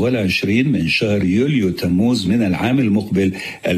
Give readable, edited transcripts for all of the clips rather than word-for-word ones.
21 من شهر يوليو تموز من العام المقبل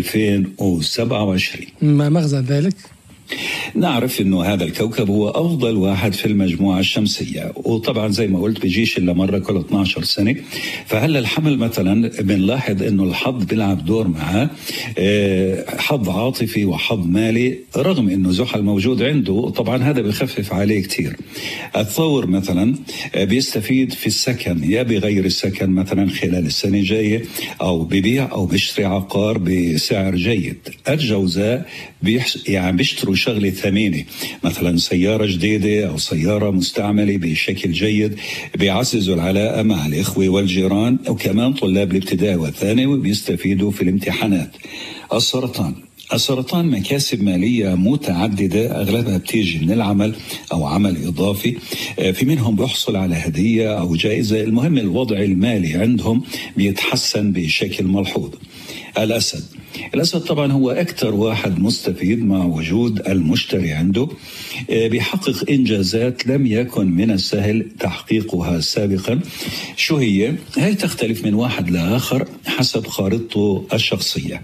2027. ما مغزى ذلك؟ نعرف انه هذا الكوكب هو افضل واحد في المجموعه الشمسيه، وطبعا زي ما قلت بيجيش الا مره كل 12 سنه. فهلا الحمل مثلا بنلاحظ انه الحظ بيلعب دور معاه، حظ عاطفي وحظ مالي، رغم انه زحل موجود عنده. طبعا هذا بخفف عليه كثير. الثور مثلا بيستفيد في السكن، يا بغير السكن مثلا خلال السنه الجايه، او ببيع او بيشتري عقار بسعر جيد. الجوزاء بيشتروا شغله ثمينه، مثلا سياره جديده او سياره مستعمله بشكل جيد، بيعززوا العلاقه مع الاخوه والجيران، وكمان طلاب الابتدائي والثانوي بيستفيدوا في الامتحانات. السرطان مكاسب مالية متعددة، أغلبها بتيجي من العمل أو عمل إضافي، في منهم بيحصل على هدية أو جائزة. المهم الوضع المالي عندهم بيتحسن بشكل ملحوظ. الأسد طبعا هو أكثر واحد مستفيد مع وجود المشتري عنده، بيحقق إنجازات لم يكن من السهل تحقيقها سابقا. شو هي؟ تختلف من واحد لآخر حسب خارطته الشخصية.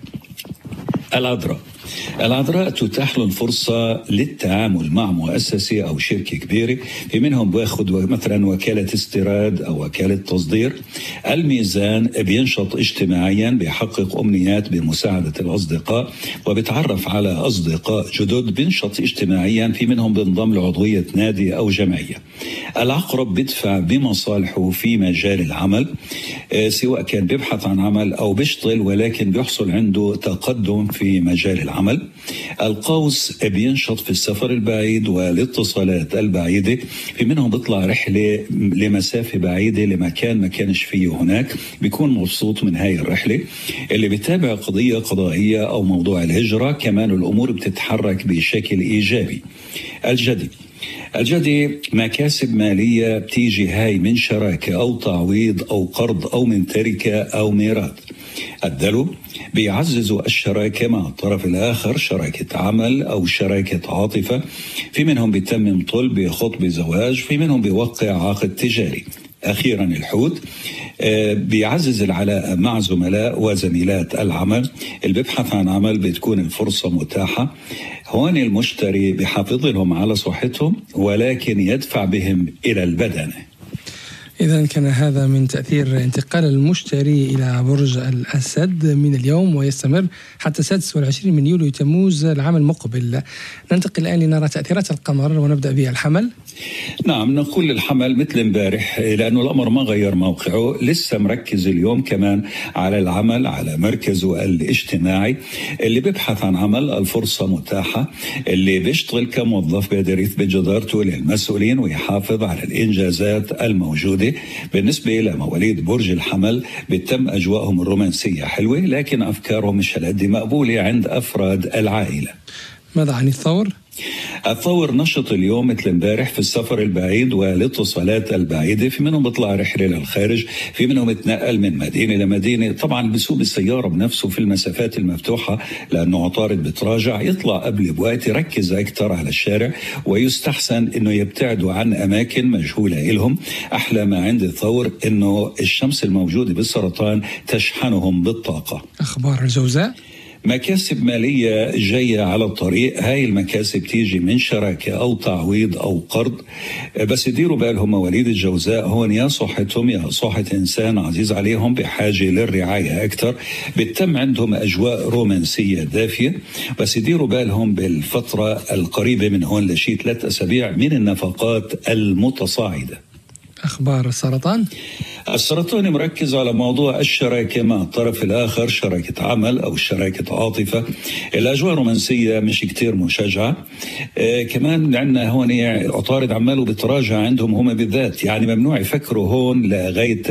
العذراء تتاح له الفرصة للتعامل مع مؤسسة أو شركة كبيرة، في منهم بياخد مثلا وكالة استيراد أو وكالة تصدير. الميزان بينشط اجتماعيا، بيحقق أمنيات بمساعدة الأصدقاء وبيتعرف على أصدقاء جدد. بينشط اجتماعيا، في منهم بينضم لعضوية نادي أو جمعية. العقرب بيدفع بمصالحه في مجال العمل، سواء كان بيبحث عن عمل أو بيشتغل، ولكن بيحصل عنده تقدم في مجال العمل. القوس بينشط في السفر البعيد والاتصالات البعيدة، في منهم بيطلع رحلة لمسافة بعيدة لمكان ما كانش فيه هناك، بيكون مبسوط من هاي الرحلة. اللي بيتابع قضية قضائية أو موضوع الهجرة، كمان الأمور بتتحرك بشكل إيجابي. الجدي مكاسب مالية بتيجي هاي من شراكة أو تعويض أو قرض أو من تركة أو ميراث. الدلو بيعززوا الشراكة مع الطرف الآخر، شراكة عمل أو شراكة عاطفة، في منهم بيتمم طلب بخطبة زواج، في منهم بيوقع عقد تجاري. أخيرا الحوت بيعزز العلاقة مع زملاء وزميلات العمل. اللي بيبحث عن عمل بتكون الفرصة متاحة. هون المشتري بيحافظ لهم على صحتهم، ولكن يدفع بهم إلى البدنة. إذا كان هذا من تأثير انتقال المشتري إلى برج الأسد من اليوم، ويستمر حتى 26 من يوليو تموز العام المقبل. ننتقل الآن لنرى تأثيرات القمر، ونبدأ بها الحمل. نعم، نقول الحمل مثل امبارح، لأنه القمر ما غير موقعه، لسه مركز اليوم كمان على العمل، على مركزه الاجتماعي. اللي بيبحث عن عمل الفرصة متاحة، اللي بيشتغل كموظف بيقدر يثبت جدارته للمسؤولين ويحافظ على الإنجازات الموجودة. بالنسبة لمواليد برج الحمل بتم أجواءهم الرومانسية حلوة، لكن أفكارهم مش هالقد مقبولة عند أفراد العائلة. ماذا عن الثور؟ الثور نشط اليوم مثل امبارح في السفر البعيد والاتصالات البعيدة، في منهم بيطلع رحلة للخارج، في منهم يتنقل من مدينة لمدينة. طبعا بسوق السيارة بنفسه في المسافات المفتوحة، لأنه عطارد بتراجع، يطلع قبل بوقت، يركز أكثر على الشارع، ويستحسن أنه يبتعدوا عن أماكن مجهولة إلهم. أحلى ما عند الثور أنه الشمس الموجودة بالسرطان تشحنهم بالطاقة. أخبار الجوزاء؟ مكاسب مالية جاية على الطريق. هاي المكاسب تيجي من شراكة أو تعويض أو قرض، بس يديروا بالهم مواليد الجوزاء هون يا صحتهم يا صحة إنسان عزيز عليهم بحاجة للرعاية أكثر. بتتم عندهم أجواء رومانسية دافية، بس يديروا بالهم بالفترة القريبة من هون لشي 3 أسابيع من النفقات المتصاعدة. أخبار السرطان؟ السرطان مركز على موضوع الشراكة مع الطرف الآخر، شراكة عمل أو شراكة عاطفة. الأجواء الرومانسية مش كتير مشجعة. كمان عندنا هون عطارد عماله بتراجع عندهم هم بالذات، يعني ممنوع يفكروا هون لغاية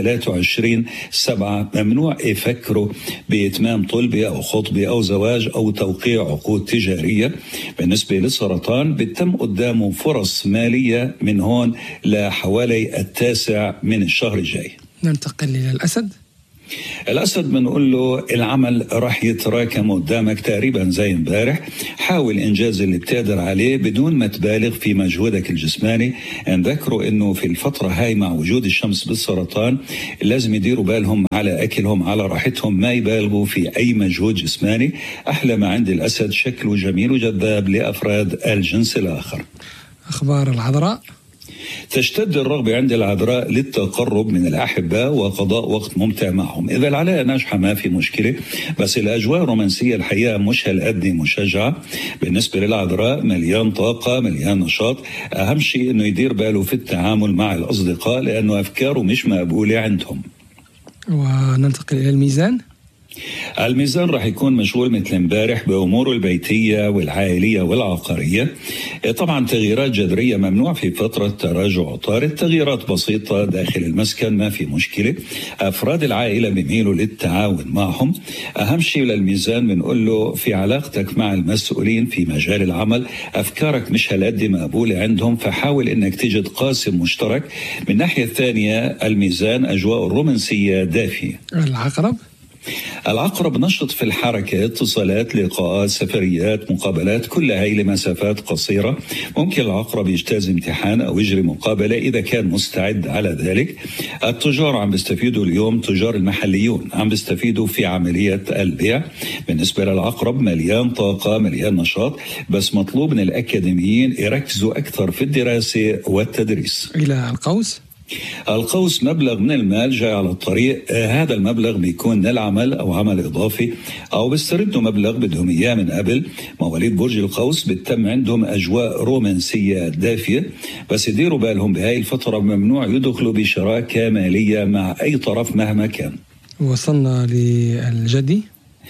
23/7، ممنوع يفكروا بإتمام طلبة أو خطبة أو زواج أو توقيع عقود تجارية. بالنسبة للسرطان بتم قدامه فرص مالية من هون لحوالي 9 من الشهر الجاي. ننتقل إلى الأسد. الأسد بنقول له العمل راح يتراكم قدامك تقريبا زي امبارح. حاول إنجاز اللي بتقدر عليه بدون ما تبالغ في مجهودك الجسماني. نذكروا إنه في الفترة هاي مع وجود الشمس بالسرطان لازم يديروا بالهم على أكلهم على راحتهم، ما يبالغوا في أي مجهود جسماني. أحلى ما عند الأسد شكله جميل وجذاب لأفراد الجنس الآخر. أخبار العذراء. تشتد الرغبة عند العذراء للتقرب من الأحباء وقضاء وقت ممتع معهم. إذا العلاقة ناجحة ما في مشكلة، بس الأجواء الرومانسية الحقيقة مش هالقد مشجعة. بالنسبة للعذراء مليان طاقة مليان نشاط. أهم شيء إنه يدير باله في التعامل مع الأصدقاء لأنه أفكاره مش مقبولة عندهم. وننتقل إلى الميزان. الميزان راح يكون مشغول مثل امبارح بأموره البيتية والعائلية والعقارية. طبعا تغييرات جذرية ممنوع في فترة تراجع عطارد، تغييرات بسيطة داخل المسكن ما في مشكلة. أفراد العائلة بيميلوا للتعاون معهم. أهم شيء للميزان بنقول له في علاقتك مع المسؤولين في مجال العمل أفكارك مش هالقد مقبولة عندهم، فحاول إنك تجد قاسم مشترك. من الناحية الثانية الميزان أجواء الرومانسية دافية. العقرب نشط في الحركة، اتصالات، لقاءات، سفريات، مقابلات، كل هاي لمسافات قصيرة. ممكن العقرب يجتاز امتحان أو يجري مقابلة إذا كان مستعد على ذلك. التجار عم بيستفيدوا اليوم، تجار المحليون عم بيستفيدوا في عملية البيع. بالنسبة للعقرب مليان طاقة مليان نشاط، بس مطلوب من الأكاديميين يركزوا أكثر في الدراسة والتدريس. إلى القوس. القوس مبلغ من المال جاي على الطريق. هذا المبلغ بيكون للعمل أو عمل إضافي أو بيستردوا مبلغ بدهم إياه من قبل. مواليد برج القوس بتتم عندهم أجواء رومانسية دافية، بس يديروا بالهم بهاي الفترة ممنوع يدخلوا بشراكة مالية مع أي طرف مهما كان. وصلنا للجدي.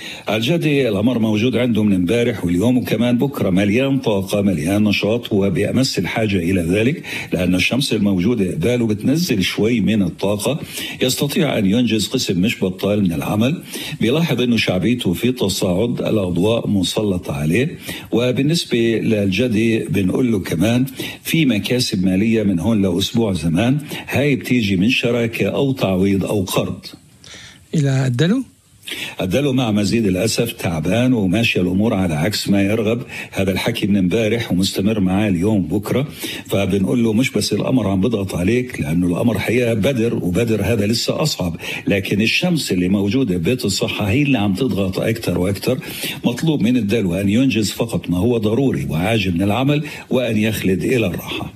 الجدي الأمر موجود عنده من امبارح واليوم وكمان بكرة، مليان طاقة مليان نشاط وبأمس الحاجة إلى ذلك لأن الشمس الموجودة قباله بتنزل شوي من الطاقة. يستطيع أن ينجز قسم مش بطال من العمل. بيلاحظ أنه شعبيته في تصاعد، الأضواء مسلطة عليه. وبالنسبة للجدي بنقول له كمان في مكاسب مالية من هون لأسبوع زمان، هاي بتيجي من شراكة أو تعويض أو قرض. إلى الدلو. الدلو مع مزيد الأسف تعبان وماشية الأمور على عكس ما يرغب. هذا الحكي من امبارح ومستمر معاه اليوم بكرة. فبنقول له مش بس القمر عم بضغط عليك، لأنه القمر حقيقة بدر، وبدر هذا لسه أصعب، لكن الشمس اللي موجودة ببيت الصحة هي اللي عم تضغط أكثر وأكثر. مطلوب من الدلو أن ينجز فقط ما هو ضروري وعاجل من العمل وأن يخلد إلى الراحة.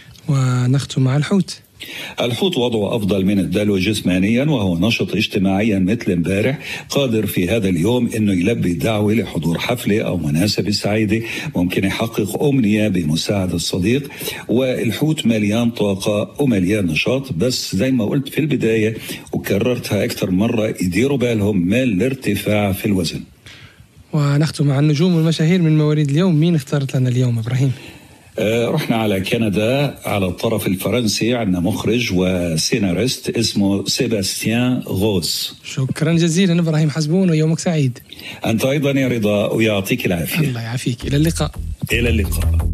ونختم مع الحوت. الحوت وضعه أفضل من الدلو جسمانيا، وهو نشط اجتماعيا مثل امبارح. قادر في هذا اليوم أنه يلبي دعوة لحضور حفلة أو مناسبة سعيدة. ممكن يحقق أمنية بمساعدة الصديق. والحوت مليان طاقة ومليان نشاط، بس زي ما قلت في البداية وكررتها أكثر مرة يديروا بالهم من الارتفاع في الوزن. ونختم مع النجوم والمشاهير من مواليد اليوم. مين اختارت لنا اليوم إبراهيم؟ رحنا على كندا، على الطرف الفرنسي عندنا مخرج وسيناريست اسمه سيباستيان غوز. شكرا جزيلا إبراهيم حسبون، ويومك سعيد. أنت أيضا يا رضا، ويعطيك العافية. الله يعافيك. إلى اللقاء. إلى اللقاء.